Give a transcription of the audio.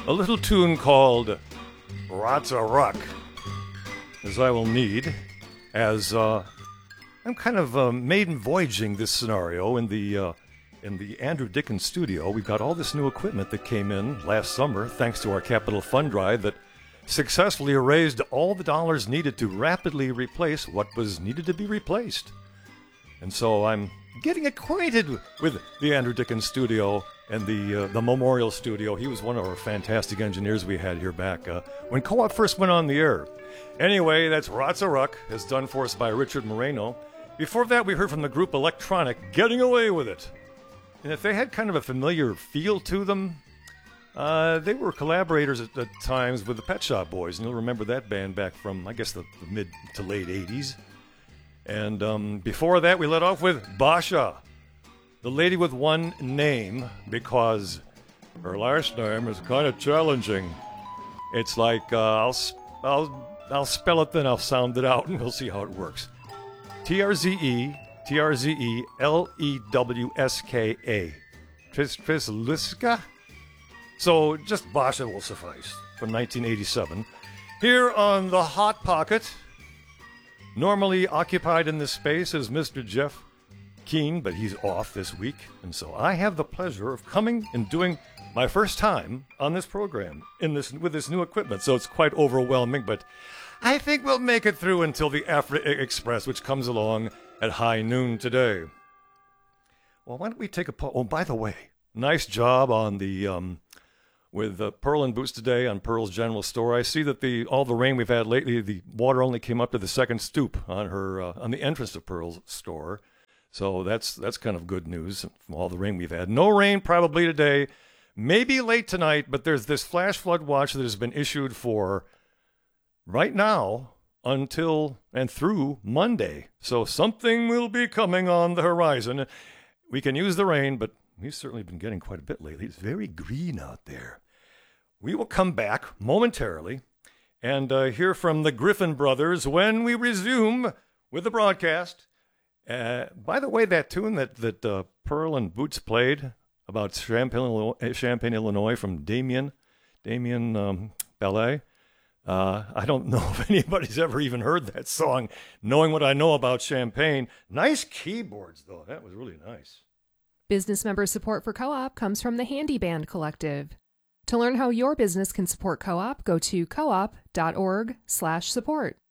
a little tune called Rotsa Ruck, as I will need, as I'm kind of maiden voyaging this scenario in the Andrew Dickens studio. We've got all this new equipment that came in last summer thanks to our capital fund drive that successfully raised all the dollars needed to rapidly replace what was needed to be replaced. And so I'm getting acquainted with the Andrew Dickens studio and the Memorial Studio. He was one of our fantastic engineers we had here back when Co-op first went on the air. Anyway, that's Rotsa Ruck, as done for us by Richard Moreno. Before that, we heard from the group Electronic, Getting Away With It. And if they had kind of a familiar feel to them, they were collaborators at times with the Pet Shop Boys, and you'll remember that band back from, I guess, the mid to late 80s. And before that, we let off with Basha, the lady with one name, because her last name is kind of challenging. It's like, I'll spell it, then I'll sound it out, and we'll see how it works. T-R-Z-E, T-R-Z-E-L-E-W-S-K-A. Trisliska? So just Basha will suffice, from 1987. Here on The Hot Pocket, normally occupied in this space is Mr. Jeff Keane, but he's off this week, and so I have the pleasure of coming and doing my first time on this program with this new equipment, so it's quite overwhelming, but I think we'll make it through until the Africa Express, which comes along at high noon today. Well, why don't we take a pause? Oh, by the way, nice job on the with Pearl and Boots today on Pearl's General Store. I see that all the rain we've had lately, the water only came up to the second stoop on her on the entrance to Pearl's store. So that's kind of good news from all the rain we've had. No rain probably today, maybe late tonight, but there's this flash flood watch that has been issued for right now until and through Monday. So something will be coming on the horizon. We can use the rain, but we've certainly been getting quite a bit lately. It's very green out there. We will come back momentarily and hear from the Griffin brothers when we resume with the broadcast. By the way, that tune that Pearl and Boots played about Champaign, Illinois from Damien Ballet, I don't know if anybody's ever even heard that song, knowing what I know about Champaign. Nice keyboards, though. That was really nice. Business member support for Co-op comes from the Handy Band Collective. To learn how your business can support Co-op, go to coop.org/support.